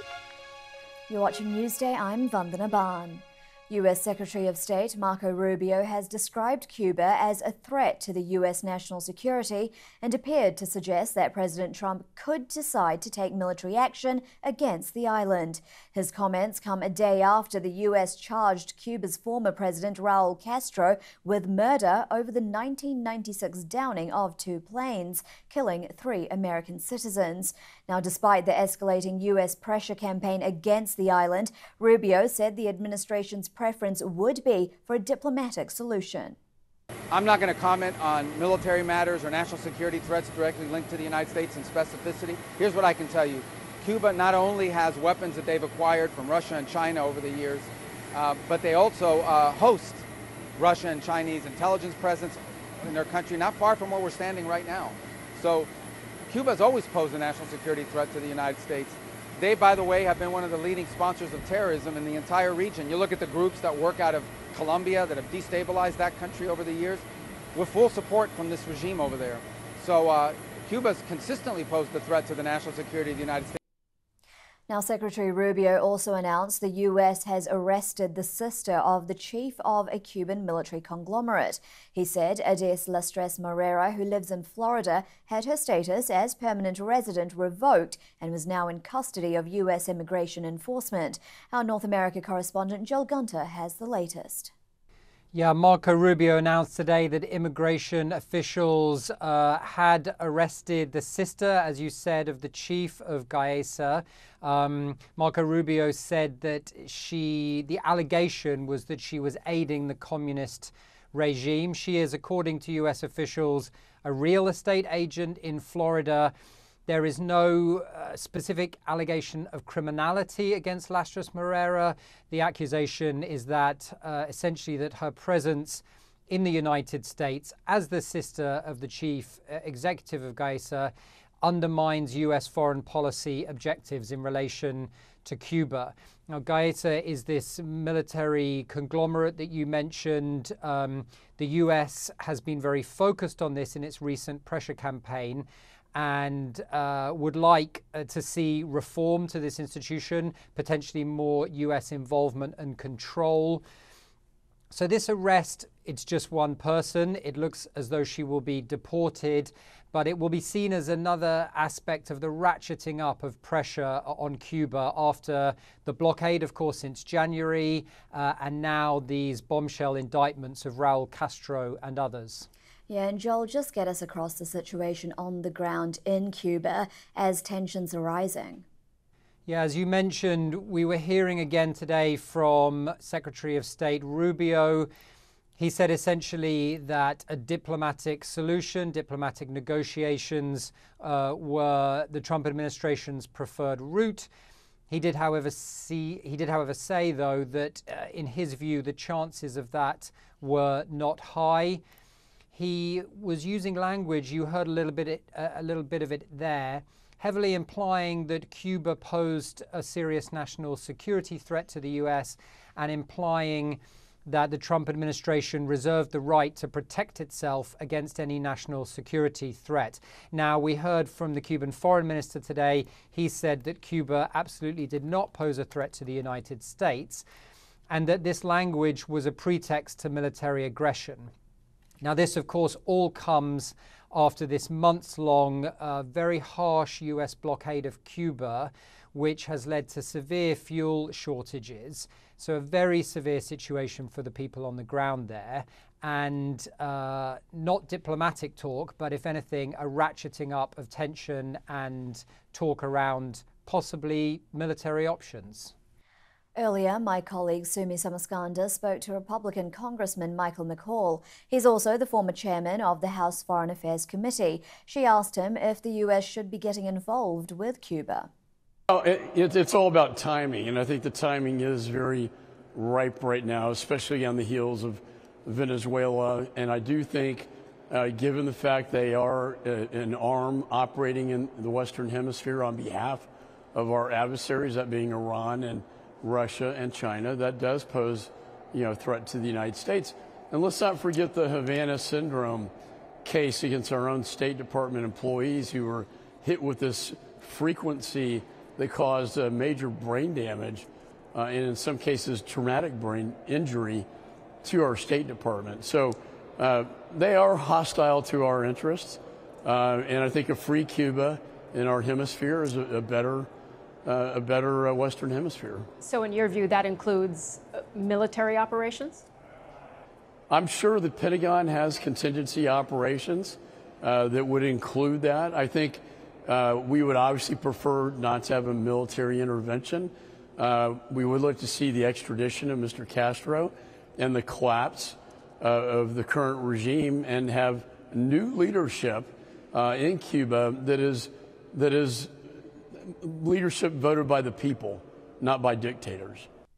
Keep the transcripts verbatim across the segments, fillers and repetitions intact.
You're watching Newsday, I'm Vandana Ban. U S Secretary of State Marco Rubio has described Cuba as a threat to the U S national security and appeared to suggest that President Trump could decide to take military action against the island. His comments come a day after the U S charged Cuba's former president Raul Castro with murder over the nineteen ninety-six downing of two planes, killing three American citizens. Now, despite the escalating U S pressure campaign against the island, Rubio said the administration's preference would be for a diplomatic solution. I'm not going to comment on military matters or national security threats directly linked to the United States in specificity. Here's what I can tell you. Cuba not only has weapons that they've acquired from Russia and China over the years, uh, but they also uh, host Russia and Chinese intelligence presence in their country, not far from where we're standing right now. So Cuba has always posed a national security threat to the United States. They, by the way, have been one of the leading sponsors of terrorism in the entire region. You look at the groups that work out of Colombia that have destabilized that country over the years, with full support from this regime over there. So uh, Cuba's consistently posed a threat to the national security of the United States. Now, Secretary Rubio also announced the U S has arrested the sister of the chief of a Cuban military conglomerate. He said Edith Lastres Moreira, who lives in Florida, had her status as permanent resident revoked and was now in custody of U S immigration enforcement. Our North America correspondent Joel Gunter has the latest. Yeah, Marco Rubio announced today that immigration officials uh, had arrested the sister, as you said, of the chief of Gaesa. Um, Marco Rubio said that she, the allegation was that she was aiding the communist regime. She is, according to U S officials, a real estate agent in Florida. There is no uh, specific allegation of criminality against Lastres Moreira. The accusation is that uh, essentially that her presence in the United States as the sister of the chief uh, executive of Gaesa undermines U S foreign policy objectives in relation to Cuba. Now, Gaesa is this military conglomerate that you mentioned. Um, the U S has been very focused on this in its recent pressure campaign, and uh, would like uh, to see reform to this institution, potentially more U S involvement and control. So this arrest, it's just one person. It looks as though she will be deported, but it will be seen as another aspect of the ratcheting up of pressure on Cuba after the blockade, of course, since January, uh, and now these bombshell indictments of Raul Castro and others. Yeah, and Joel, just get us across the situation on the ground in Cuba as tensions are rising. Yeah, as you mentioned, we were hearing again today from Secretary of State Rubio. He said essentially that a diplomatic solution, diplomatic negotiations uh, were the Trump administration's preferred route. He did, however, see, he did, however, say, though, that uh, in his view, the chances of that were not high. He was using language, you heard a little bit, a little bit of it there, heavily implying that Cuba posed a serious national security threat to the U S and implying that the Trump administration reserved the right to protect itself against any national security threat. Now, we heard from the Cuban foreign minister today. He said that Cuba absolutely did not pose a threat to the United States and that this language was a pretext to military aggression. Now, this, of course, all comes after this months-long, uh, very harsh U S blockade of Cuba, which has led to severe fuel shortages. So a very severe situation for the people on the ground there. And uh, not diplomatic talk, but if anything, a ratcheting up of tension and talk around possibly military options. Earlier, my colleague Sumi Samaskanda spoke to Republican Congressman Michael McCaul. He's also the former chairman of the House Foreign Affairs Committee. She asked him if the U S should be getting involved with Cuba. Oh, it, it, it's all about timing, and I think the timing is very ripe right now, especially on the heels of Venezuela. And I do think, uh, given the fact they are uh, an arm operating in the Western Hemisphere on behalf of our adversaries, that being Iran and Russia and China, that does pose, you know, a threat to the United States. And let's not forget the Havana Syndrome case against our own State Department employees who were hit with this frequency that caused uh, major brain damage uh, and in some cases traumatic brain injury to our State Department. So uh, they are hostile to our interests, uh, and I think a free Cuba in our hemisphere is a, a better, uh, a better uh, Western Hemisphere. So in your view, that includes uh, military operations? I'm sure the Pentagon has contingency operations uh, that would include that. I think uh, we would obviously prefer not to have a military intervention. Uh, we would like to see the extradition of Mister Castro and the collapse uh, of the current regime and have new leadership uh, in Cuba that is, that is leadership voted by the people, not by dictators.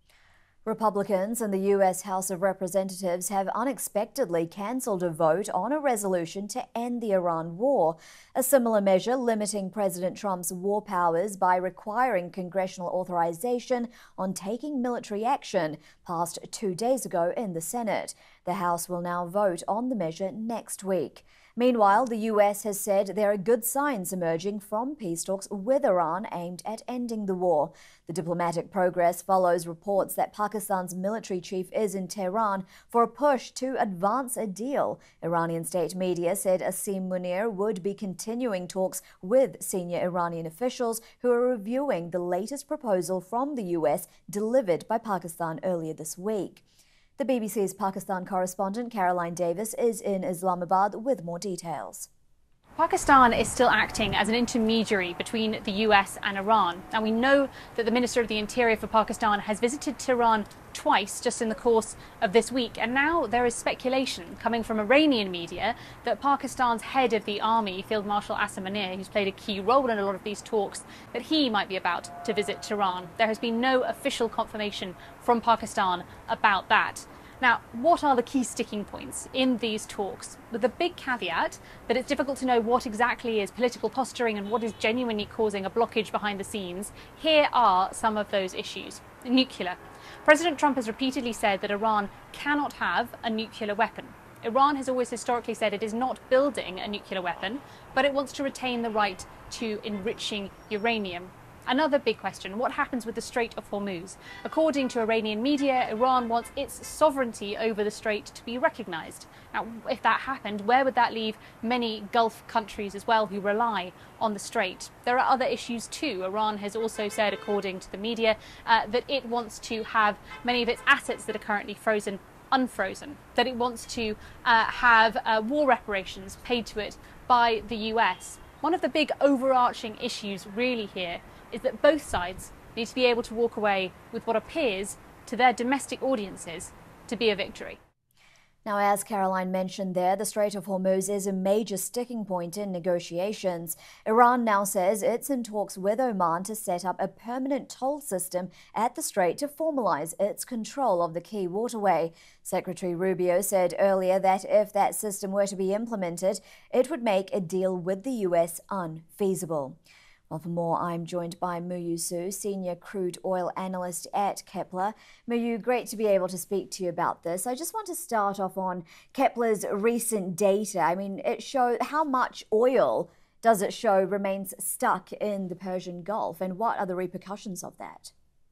Republicans in the U S House of Representatives have unexpectedly cancelled a vote on a resolution to end the Iran war. A similar measure limiting President Trump's war powers by requiring congressional authorization on taking military action passed two days ago in the Senate. The House will now vote on the measure next week. Meanwhile, the U S has said there are good signs emerging from peace talks with Iran aimed at ending the war. The diplomatic progress follows reports that Pakistan's military chief is in Tehran for a push to advance a deal. Iranian state media said Asim Munir would be continuing talks with senior Iranian officials who are reviewing the latest proposal from the U S delivered by Pakistan earlier this week. The B B C's Pakistan correspondent Caroline Davis is in Islamabad with more details. Pakistan is still acting as an intermediary between the U S and Iran. And we know that the Minister of the Interior for Pakistan has visited Tehran twice just in the course of this week. And now there is speculation coming from Iranian media that Pakistan's head of the army, Field Marshal Asim Munir, who's played a key role in a lot of these talks, that he might be about to visit Tehran. There has been no official confirmation from Pakistan about that. Now, what are the key sticking points in these talks? With the big caveat that it's difficult to know what exactly is political posturing and what is genuinely causing a blockage behind the scenes, here are some of those issues. Nuclear. President Trump has repeatedly said that Iran cannot have a nuclear weapon. Iran has always historically said it is not building a nuclear weapon, but it wants to retain the right to enriching uranium. Another big question, what happens with the Strait of Hormuz? According to Iranian media, Iran wants its sovereignty over the strait to be recognized. Now, if that happened, where would that leave many Gulf countries as well who rely on the strait? There are other issues too. Iran has also said, according to the media, uh, that it wants to have many of its assets that are currently frozen unfrozen, that it wants to uh, have uh, war reparations paid to it by the U S. One of the big overarching issues really here is that both sides need to be able to walk away with what appears to their domestic audiences to be a victory. Now, as Caroline mentioned there, the Strait of Hormuz is a major sticking point in negotiations. Iran now says it's in talks with Oman to set up a permanent toll system at the strait to formalize its control of the key waterway. Secretary Rubio said earlier that if that system were to be implemented, it would make a deal with the U S unfeasible. Well, for more, I'm joined by Muyu Su, Senior Crude Oil Analyst at Kepler. Muyu, great to be able to speak to you about this. I just want to start off on Kepler's recent data. I mean, it shows how much oil does it show remains stuck in the Persian Gulf, and what are the repercussions of that?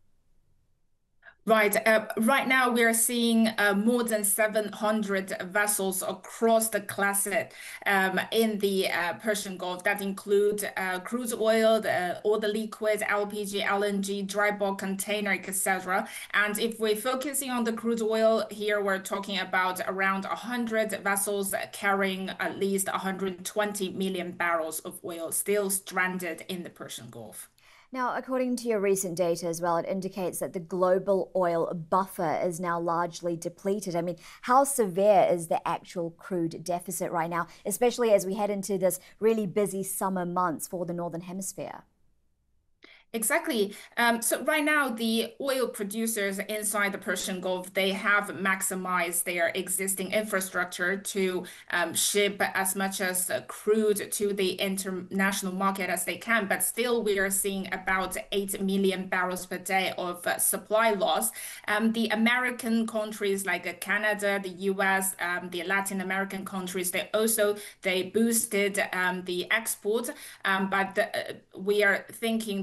Right. Uh, right now, we are seeing uh, more than seven hundred vessels across the Classic um, in the uh, Persian Gulf that include uh, crude oil, the, all the liquids, L P G, L N G, dry bulk container, et cetera. And if we're focusing on the crude oil here, we're talking about around one hundred vessels carrying at least one hundred twenty million barrels of oil still stranded in the Persian Gulf. Now, according to your recent data as well, it indicates that the global oil buffer is now largely depleted. I mean, how severe is the actual crude deficit right now, especially as we head into this really busy summer months for the Northern Hemisphere? Exactly. Um, so right now, the oil producers inside the Persian Gulf, they have maximized their existing infrastructure to um, ship as much as uh, crude to the international market as they can. But still, we are seeing about eight million barrels per day of uh, supply loss. Um, the American countries like uh, Canada, the U S, um, the Latin American countries, they also, they boosted um, the export. Um, but the, uh, we are thinking they might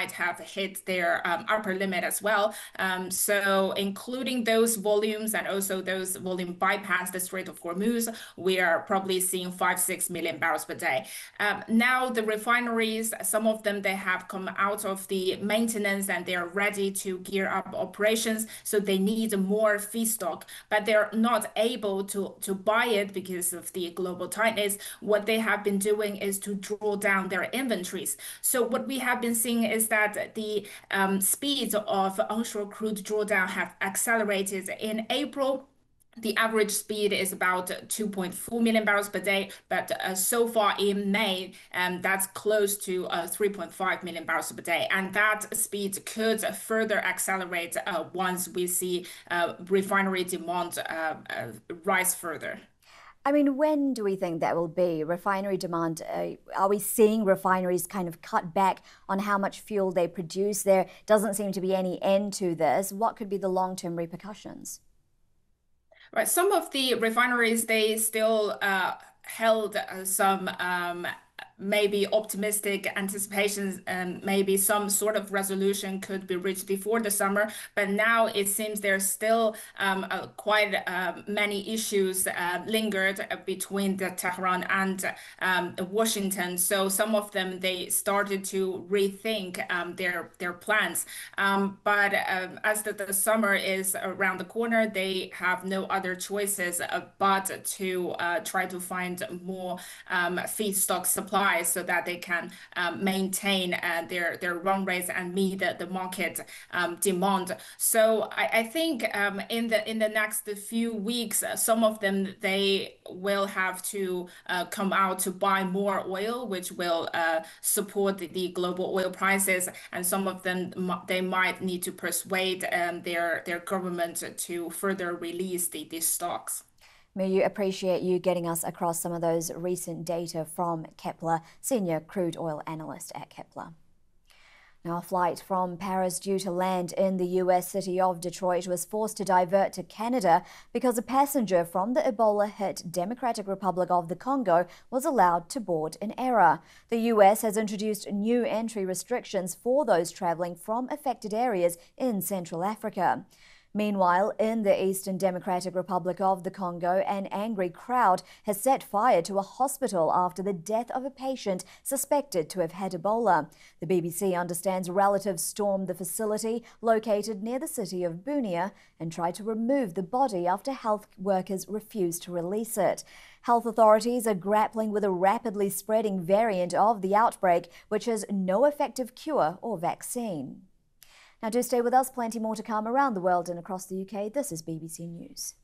might have hit their um, upper limit as well. Um, so including those volumes and also those volume bypass the Strait of Hormuz, we are probably seeing five, six million barrels per day. Um, now the refineries, some of them, they have come out of the maintenance and they're ready to gear up operations. So they need more feedstock, but they're not able to, to buy it because of the global tightness. What they have been doing is to draw down their inventories. So what we have been seeing is that the um, speed of onshore crude drawdown have accelerated. In April, the average speed is about two point four million barrels per day, but uh, so far in May, um, that's close to uh, three point five million barrels per day. And that speed could further accelerate uh, once we see uh, refinery demand uh, uh, rise further. I mean, when do we think that will be? Refinery demand, uh, are we seeing refineries kind of cut back on how much fuel they produce? There doesn't seem to be any end to this. What could be the long-term repercussions? Right. Some of the refineries, they still uh, held uh, some um, maybe optimistic anticipations and maybe some sort of resolution could be reached before the summer. But now it seems there's still um, uh, quite uh, many issues uh, lingered between the Tehran and um, Washington. So some of them, they started to rethink um, their, their plans. Um, but um, as the, the summer is around the corner, they have no other choices uh, but to uh, try to find more um, feedstock supply so that they can um, maintain uh, their their run rates and meet the, the market um, demand. So I, I think um, in the in the next few weeks, uh, some of them, they will have to uh, come out to buy more oil, which will uh, support the, the global oil prices. And some of them, they might need to persuade um, their their government to further release the, these stocks. Miyu, appreciate you getting us across some of those recent data from Kepler, senior crude oil analyst at Kepler. Now, a flight from Paris due to land in the U S city of Detroit was forced to divert to Canada because a passenger from the Ebola-hit Democratic Republic of the Congo was allowed to board in error. The U S has introduced new entry restrictions for those travelling from affected areas in Central Africa. Meanwhile, in the Eastern Democratic Republic of the Congo, an angry crowd has set fire to a hospital after the death of a patient suspected to have had Ebola. The B B C understands relatives stormed the facility located near the city of Bunia and tried to remove the body after health workers refused to release it. Health authorities are grappling with a rapidly spreading variant of the outbreak, which has no effective cure or vaccine. Now do stay with us, plenty more to come around the world and across the U K. This is B B C News.